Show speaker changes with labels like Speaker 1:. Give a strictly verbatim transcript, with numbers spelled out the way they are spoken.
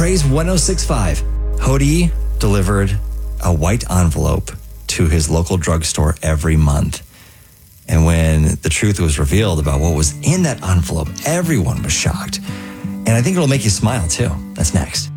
Speaker 1: Praise one oh six point five. Hody delivered a white envelope to his local drugstore every month. And when the truth was revealed about what was in that envelope, everyone was shocked. And I think it'll make you smile too. That's next.